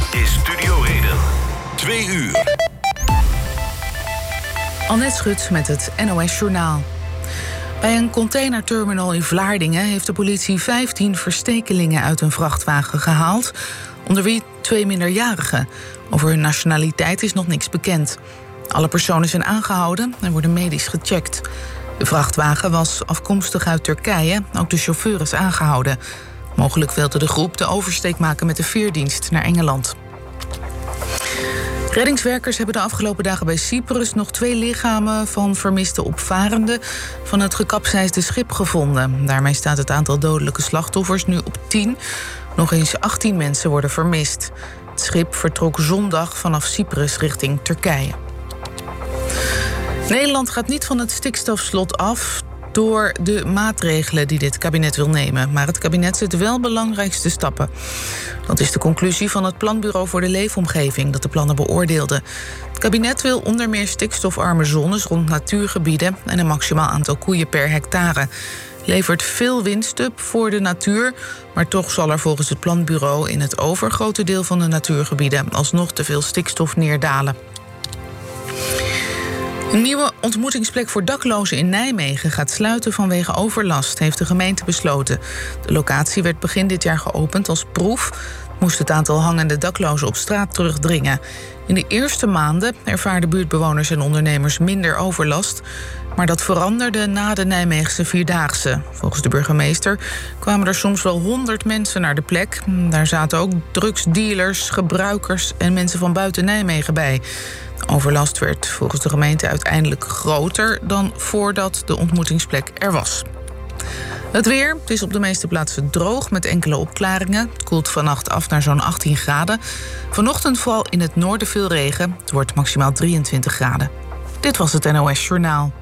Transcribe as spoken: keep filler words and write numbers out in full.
is Studio Reden. Twee uur. Annette Schut met het N O S Journaal. Bij een containerterminal in Vlaardingen heeft de politie vijftien verstekelingen uit een vrachtwagen gehaald, onder wie twee minderjarigen. Over hun nationaliteit is nog niks bekend. Alle personen zijn aangehouden en worden medisch gecheckt. De vrachtwagen was afkomstig uit Turkije, ook de chauffeur is aangehouden. Mogelijk wilde de groep de oversteek maken met de veerdienst naar Engeland. Reddingswerkers hebben de afgelopen dagen bij Cyprus nog twee lichamen van vermiste opvarenden van het gekapseisde schip gevonden. Daarmee staat het aantal dodelijke slachtoffers nu op tien. Nog eens achttien mensen worden vermist. Het schip vertrok zondag vanaf Cyprus richting Turkije. Nederland gaat niet van het stikstofslot af door de maatregelen die dit kabinet wil nemen. Maar het kabinet zet wel belangrijkste stappen. Dat is de conclusie van het Planbureau voor de Leefomgeving dat de plannen beoordeelde. Het kabinet wil onder meer stikstofarme zones rond natuurgebieden en een maximaal aantal koeien per hectare. Levert veel winst op voor de natuur, maar toch zal er volgens het Planbureau in het overgrote deel van de natuurgebieden alsnog te veel stikstof neerdalen. Een nieuwe ontmoetingsplek voor daklozen in Nijmegen gaat sluiten vanwege overlast, heeft de gemeente besloten. De locatie werd begin dit jaar geopend als proef. Moest het aantal hangende daklozen op straat terugdringen. In de eerste maanden ervaarden buurtbewoners en ondernemers minder overlast. Maar dat veranderde na de Nijmeegse Vierdaagse. Volgens de burgemeester kwamen er soms wel honderd mensen naar de plek. Daar zaten ook drugsdealers, gebruikers en mensen van buiten Nijmegen bij. De overlast werd volgens de gemeente uiteindelijk groter dan voordat de ontmoetingsplek er was. Het weer, het is op de meeste plaatsen droog met enkele opklaringen. Het koelt vannacht af naar zo'n achttien graden. Vanochtend vooral in het noorden veel regen. Het wordt maximaal drieëntwintig graden. Dit was het N O S Journaal.